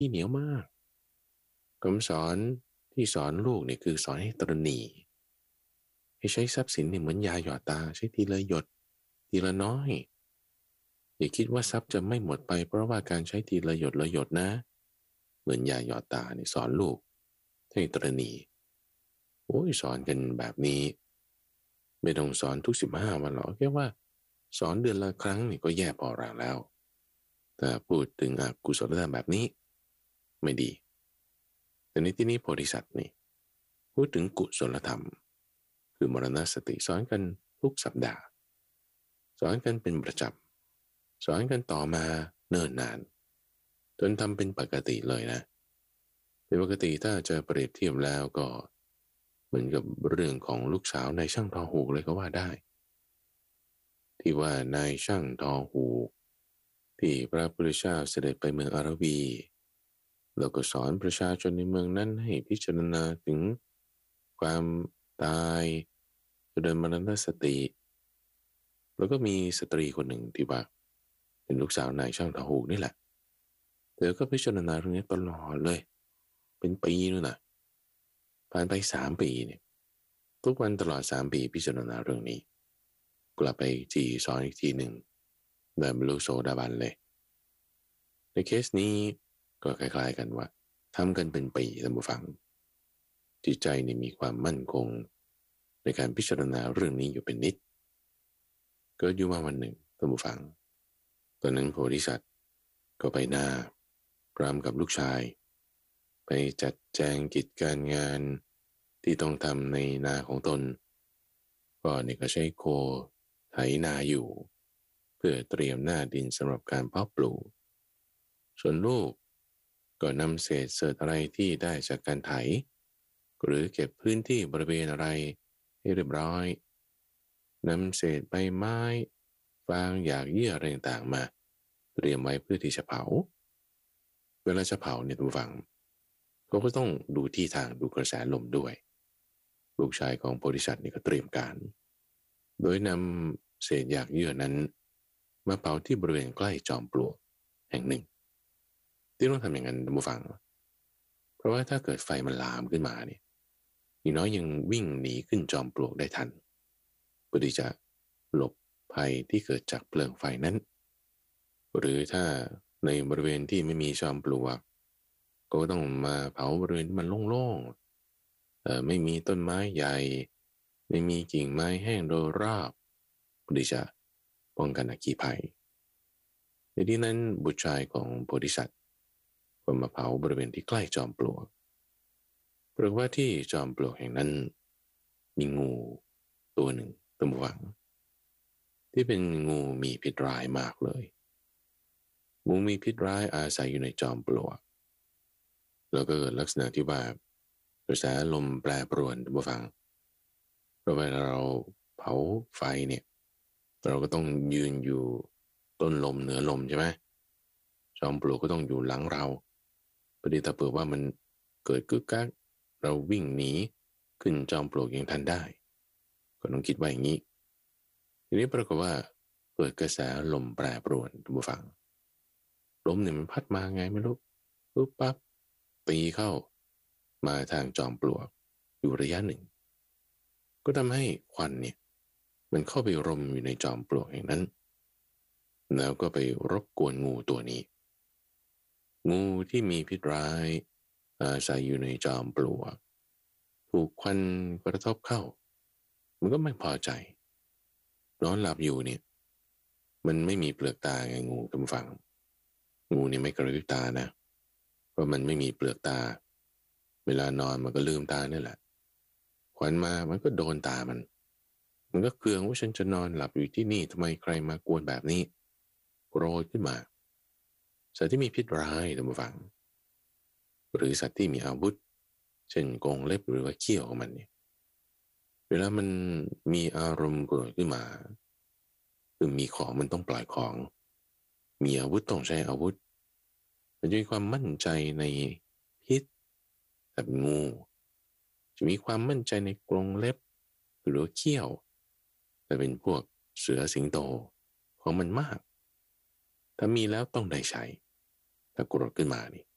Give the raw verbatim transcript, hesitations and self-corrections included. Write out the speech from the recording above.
ที่เหนียวมากคำสอนที่สอนลูกเนี่ยคือสอนให้ตระหนี่ให้ใช้ทรัพย์สินเนี่ยเหมือนยาหยอดตาใช้ทีละหยดทีละน้อยอย่าคิดว่าทรัพย์จะไม่หมดไปเพราะว่าการใช้ทีละหยดละหยดนะเหมือนยาหยอดตาเนี่ยสอนลูกให้ตระหนี่โอ้ยสอนกันแบบนี้ไม่ต้องสอนทุกสิบห้าวันหรอกแค่ว่าสอนเดือนละครั้งนี่ก็แย่พอร่างแล้วแต่พูดถึงอกุศลธรรมแบบนี้ไม่ดีแต่ในที่นี้โพธิสัตว์นี่พูดถึงกุศลธรรมคือมรณสติสอนกันทุกสัปดาห์สอนกันเป็นประจำสอนกันต่อมาเนิ่นนานจนทำเป็นปกติเลยนะเป็นปกติถ้าจะเปรียบเทียบแล้วก็เหมือนกับเรื่องของลูกสาวในช่างทอหูกเลยก็ว่าได้ที่ว่านายช่างทอหูกที่พระพุทธเจ้าเสด็จไปเมืองอารวีแล้วก็สอนประชาชนในเมืองนั้นให้พิจารณาถึงความตายเดินมรณสติแล้วก็มีสตรีคนหนึ่งที่ว่าเป็นลูกสาวนายช่างทอหูกนี่แหละเธอก็พิจารณาเรื่องนี้ตลอดเลยเป็นปีนู่นน่ะผ่านไปสามปีเนี่ยทุกวันตลอดสามปีพิจารณาเรื่องนี้กลับไปจีสอนอีกทีหนึ่งได้บรรลุโสดาบันเลยในเคสนี้ก็คล้ายๆกันว่าทำกันเป็นปีท่านผู้ฟังจิตใจนี่มีความมั่นคงในการพิจารณาเรื่องนี้อยู่เป็นนิดเกิดอยู่มาวันหนึ่งท่านผู้ฟังตอนนั้นโพธิสัตว์ก็ไปนาพร้อมกับลูกชายไปจัดแจงกิจการงานที่ต้องทำในนาของตนก็นี่ก็ใช้โคไถนาอยู่เพื่อเตรียมหน้าดินสำหรับการเพาะปลูกส่วนลูกก็นำเศษเศษอะไรที่ได้จากการไถหรือเก็บพื้นที่บริเวณอะไรให้เรียบร้อยนำเศษใบไม้ฟางหยากเยื่ออะไรต่างๆมาเตรียมไว้เพื่อที่จะเผาเวลาจะเผาเนี่ยทุกฝังเขาก็ต้องดูที่ทางดูกระแสลมด้วยลูกชายของโพธิสัตว์นี่ก็เตรียมการโดยนำเศษหยากเยื่อนั้นมาเผาที่บริเวณใกล้จอมปลวกแห่งหนึ่งที่ต้องทำอย่างนั้นทุกฝังเพราะว่าถ้าเกิดไฟมันลามขึ้นมาเนี่ยอย่างน้อยยังวิ่งหนีขึ้นจอมปลวกได้ทันเพื่อที่จะหลบภัยที่เกิดจากเพลิงไฟนั้นหรือถ้าในบริเวณที่ไม่มีจอมปลวกก็ต้องมาเผาบริเวณที่มันโล่งๆเอ่อไม่มีต้นไม้ใหญ่ไม่มีกิ่งไม้แห้งโดยรอบเพื่อที่จะป้องกันอัคคีภัยในที่นั้นบุตรชายของโพธิสัตว์ก็มาเผาบริเวณที่ใกล้จอมปลวกเพราะว่าที่จอมปลวกแห่งนั้นมีงูตัวหนึ่งตัวหวังที่เป็นงูมีพิษร้ายมากเลยงูมีพิษร้ายอาศัยอยู่ในจอมปลวกแล้วก็เกิดลักษณะที่ว่ากระแสลมแปรปรวนท่านผู้ฟังเพราะเวลาเราเผาไฟเนี่ยเราก็ต้องยืนอยู่ต้นลมเหนือลมใช่ไหมจอมปลวกก็ต้องอยู่หลังเราพอดีถ้าเผื่อว่ามันเกิดกึกกักเราวิ่งหนีขึ้นจอมปลวกอย่างทันได้ก็ต้องคิดไว้อย่างนี้ทีนี้ปรากฏว่าเกิดกระแสลมแปรปรวนท่านผู้ฟังลมเนี่ยมันพัดมาไงไม่รู้ปุ๊บปั๊บตีเข้ามาทางจอมปลวกอยู่ระยะหนึ่งก็ทำให้ควันเนี่ยมันเข้าไปรมอยู่ในจอมปลวกอย่างนั้นแล้วก็ไปรบกวนงูตัวนี้งูที่มีพิษร้ายอาศัยอยู่ในจอมปลวกถูกควันกระทบเข้ามันก็ไม่พอใจนอนหลับอยู่เนี่ยมันไม่มีเปลือกตาไงงูท่านผู้ฟังงูเนี่ยไม่กระพริบตานะเพราะมันไม่มีเปลือกตาเวลานอนมันก็ลืมตานี่แหละควันมามันก็โดนตามันมันก็เคืองว่าฉันจะนอนหลับอยู่ที่นี่ทำไมใครมากวนแบบนี้โกรธขึ้นมาสัตว์ที่มีพิษร้ายท่านผู้ฟังหรือสัตว์ที่มีอาวุธเช่นกรงเล็บหรือว่าเขี้ยวของมันเนี่ยเวลามันมีอารมณ์โกรธขึ้นมาคือมีของมันต้องปล่อยของมีอาวุธต้องใช้อาวุธมันจะมีความมั่นใจในพิษแบบงูจะมีความมั่นใจในกรงเล็บหรือเขี้ยวแต่เป็นพวกเสือสิงโตของมันมากถ้ามีแล้วต้องได้ใช้ถ้าโกรธขึ้นมานี่